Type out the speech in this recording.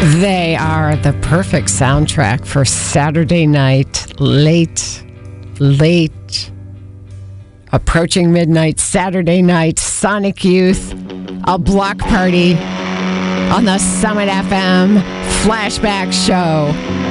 They are the perfect soundtrack for Saturday night, late, approaching midnight, Saturday night, Sonic Youth, a block party on the Summit FM Flashback Show.